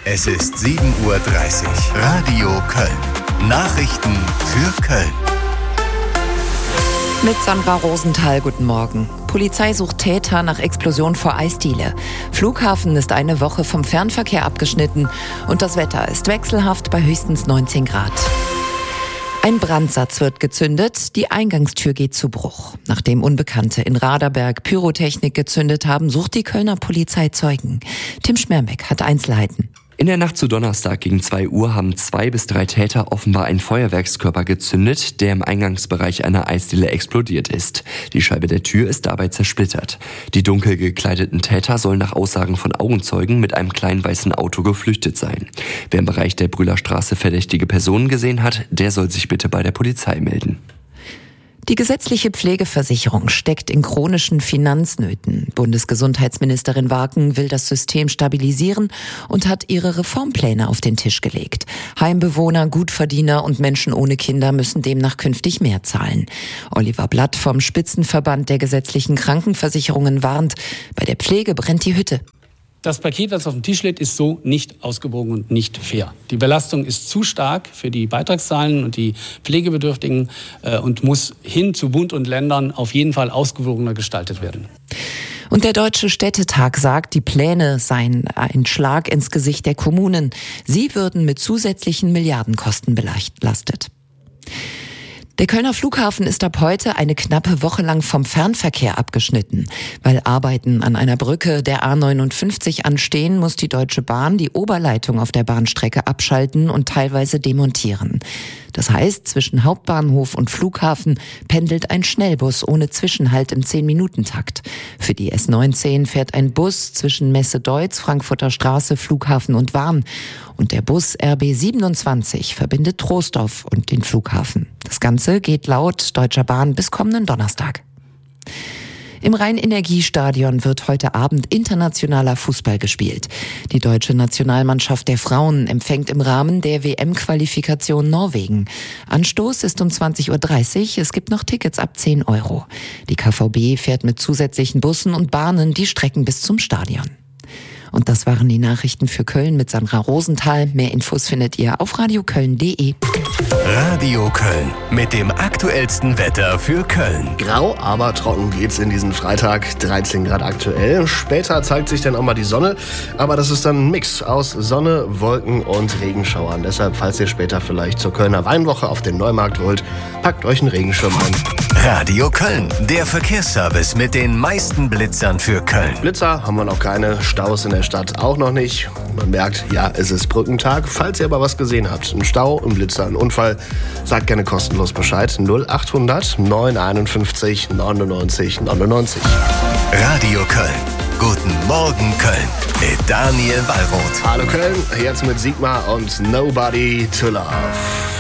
Es ist 7:30 Uhr. Radio Köln. Nachrichten für Köln. Mit Sandra Rosenthal, guten Morgen. Polizei sucht Täter nach Explosion vor Eisdiele. Flughafen ist eine Woche vom Fernverkehr abgeschnitten und das Wetter ist wechselhaft bei höchstens 19 Grad. Ein Brandsatz wird gezündet, die Eingangstür geht zu Bruch. Nachdem Unbekannte in Raderberg Pyrotechnik gezündet haben, sucht die Kölner Polizei Zeugen. Tim Schmerbeck hat Einzelheiten. In der Nacht zu Donnerstag gegen 2 Uhr haben 2 bis 3 Täter offenbar einen Feuerwerkskörper gezündet, der im Eingangsbereich einer Eisdiele explodiert ist. Die Scheibe der Tür ist dabei zersplittert. Die dunkel gekleideten Täter sollen nach Aussagen von Augenzeugen mit einem kleinen weißen Auto geflüchtet sein. Wer im Bereich der Brühlerstraße verdächtige Personen gesehen hat, der soll sich bitte bei der Polizei melden. Die gesetzliche Pflegeversicherung steckt in chronischen Finanznöten. Bundesgesundheitsministerin Waken will das System stabilisieren und hat ihre Reformpläne auf den Tisch gelegt. Heimbewohner, Gutverdiener und Menschen ohne Kinder müssen demnach künftig mehr zahlen. Oliver Blatt vom Spitzenverband der gesetzlichen Krankenversicherungen warnt, bei der Pflege brennt die Hütte. Das Paket, das auf dem Tisch liegt, ist so nicht ausgewogen und nicht fair. Die Belastung ist zu stark für die Beitragszahlen und die Pflegebedürftigen und muss hin zu Bund und Ländern auf jeden Fall ausgewogener gestaltet werden. Und der Deutsche Städtetag sagt, die Pläne seien ein Schlag ins Gesicht der Kommunen. Sie würden mit zusätzlichen Milliardenkosten belastet. Der Kölner Flughafen ist ab heute eine knappe Woche lang vom Fernverkehr abgeschnitten. Weil Arbeiten an einer Brücke der A59 anstehen, muss die Deutsche Bahn die Oberleitung auf der Bahnstrecke abschalten und teilweise demontieren. Das heißt, zwischen Hauptbahnhof und Flughafen pendelt ein Schnellbus ohne Zwischenhalt im 10-Minuten-Takt. Für die S19 fährt ein Bus zwischen Messe-Deutz, Frankfurter Straße, Flughafen und Wahn. Und der Bus RB 27 verbindet Troisdorf und den Flughafen. Das Ganze geht laut Deutscher Bahn bis kommenden Donnerstag. Im Rhein-Energie-Stadion wird heute Abend internationaler Fußball gespielt. Die deutsche Nationalmannschaft der Frauen empfängt im Rahmen der WM-Qualifikation Norwegen. Anstoß ist um 20:30 Uhr. Es gibt noch Tickets ab 10 €. Die KVB fährt mit zusätzlichen Bussen und Bahnen die Strecken bis zum Stadion. Und das waren die Nachrichten für Köln mit Sandra Rosenthal. Mehr Infos findet ihr auf radioköln.de. Radio Köln mit dem aktuellsten Wetter für Köln. Grau, aber trocken geht's in diesen Freitag, 13 Grad aktuell. Später zeigt sich dann auch mal die Sonne, aber das ist dann ein Mix aus Sonne, Wolken und Regenschauern. Deshalb, falls ihr später vielleicht zur Kölner Weinwoche auf den Neumarkt wollt, packt euch einen Regenschirm ein. Radio Köln, der Verkehrsservice mit den meisten Blitzern für Köln. Blitzer haben wir noch keine, Staus in der Stadt auch noch nicht. Man merkt, ja, es ist Brückentag. Falls ihr aber was gesehen habt, ein Stau, ein Blitzer, ein Unfall, sagt gerne kostenlos Bescheid. 0800 951 99 99. Radio Köln. Guten Morgen Köln mit Daniel Wallroth. Hallo Köln, jetzt mit Sigmar und Nobody to Love.